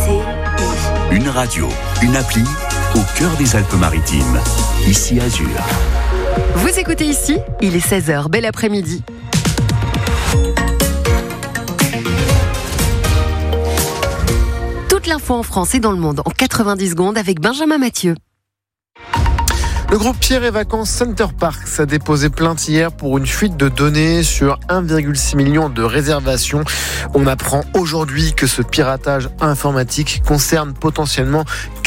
Une radio, une appli, au cœur des Alpes-Maritimes. Ici Azur. Vous écoutez ici, il est 16h, bel après-midi. Toute l'info en France et dans le monde en 90 secondes avec Benjamin Mathieu. Le groupe Pierre et Vacances Center Parcs a déposé plainte hier pour une fuite de données sur 1,6 million de réservations. On apprend aujourd'hui que ce piratage informatique concerne potentiellement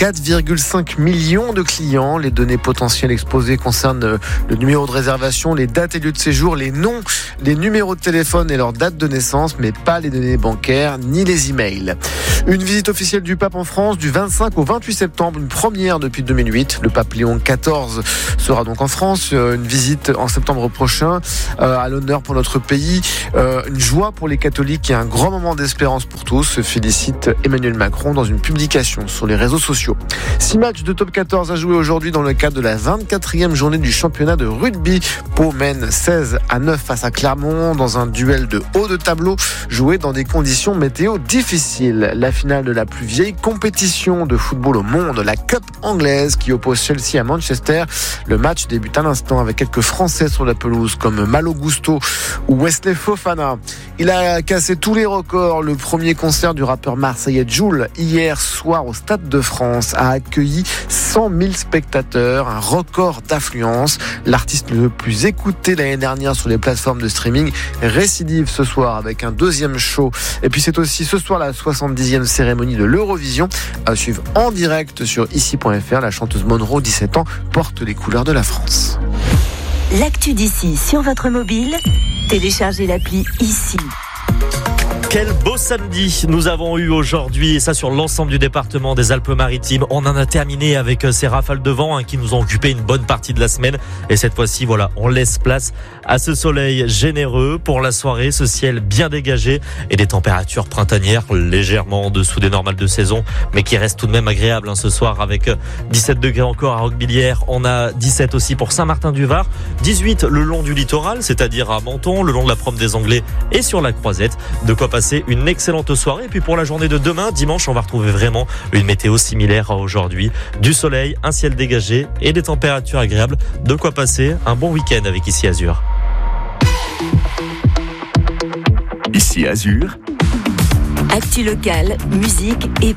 4,5 millions de clients. Les données potentielles exposées concernent le numéro de réservation, les dates et lieux de séjour, les noms, les numéros de téléphone et leur date de naissance, mais pas les données bancaires ni les emails. Une visite officielle du pape en France du 25 au 28 septembre, une première depuis 2008. Le pape Léon XIV sera donc en France, une visite en septembre prochain, à l'honneur pour notre pays, une joie pour les catholiques et un grand moment d'espérance pour tous, se félicite Emmanuel Macron dans une publication sur les réseaux sociaux. 6 matchs de top 14 à jouer aujourd'hui dans le cadre de la 24e journée du championnat de rugby. Pau mène 16-9 face à Clermont dans un duel de haut de tableau joué dans des conditions météo difficiles. La finale de la plus vieille compétition de football au monde, la Cup anglaise qui oppose Chelsea à Manchester. Le match débute à l'instant avec quelques Français sur la pelouse comme Malo Gusto ou Wesley Fofana. Il a cassé tous les records. Le premier concert du rappeur marseillais Jul hier soir au Stade de France a accueilli 100 000 spectateurs, un record d'affluence. L'artiste le plus écouté l'année dernière sur les plateformes de streaming récidive ce soir avec un deuxième show. Et puis c'est aussi ce soir la 70e cérémonie de l'Eurovision à suivre en direct sur ici.fr. La chanteuse Monroe, 17 ans, porte les couleurs de la France. L'actu d'ici sur votre mobile, téléchargez l'appli ici. Quel beau samedi nous avons eu aujourd'hui, et ça sur l'ensemble du département des Alpes-Maritimes. On en a terminé avec ces rafales de vent qui nous ont occupé une bonne partie de la semaine. Et cette fois-ci, voilà, on laisse place à ce soleil généreux pour la soirée, ce ciel bien dégagé et des températures printanières légèrement en dessous des normales de saison, mais qui restent tout de même agréables ce soir avec 17 degrés encore à Roquebillière. On a 17 aussi pour Saint-Martin-du-Var, 18 le long du littoral, c'est-à-dire à Menton, le long de la Promenade des Anglais et sur la Croisette. De quoi passer une excellente soirée. Et puis pour la journée de demain, dimanche, on va retrouver vraiment une météo similaire à aujourd'hui. Du soleil, un ciel dégagé et des températures agréables. De quoi passer un bon week-end avec Ici Azur. Ici Azur. Actu locale, musique et